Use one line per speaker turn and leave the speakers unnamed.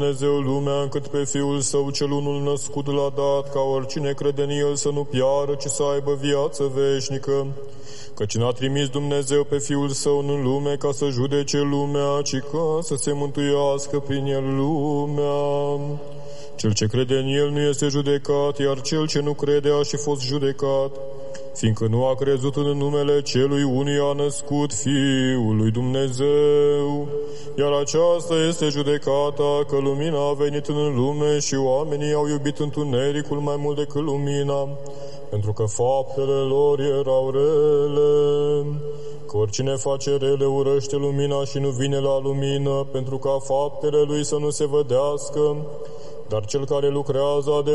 Dumnezeu lumea, încât pe Fiul Său cel unul născut l-a dat, ca oricine crede în El să nu piară, ci să aibă viață veșnică. Căci n-a trimis Dumnezeu pe Fiul Său în lume ca să judece lumea, ci ca să se mântuiască prin El lumea. Cel ce crede în El nu este judecat, iar cel ce nu crede a și fost judecat, fiindcă nu a crezut în numele celui unuia născut, Fiul lui Dumnezeu. Iar aceasta este judecata, că lumina a venit în lume și oamenii au iubit întunericul mai mult decât lumina, pentru că faptele lor erau rele. Că oricine face rele urăște lumina și nu vine la lumină, pentru ca faptele lui să nu se vădească, dar cel care lucrează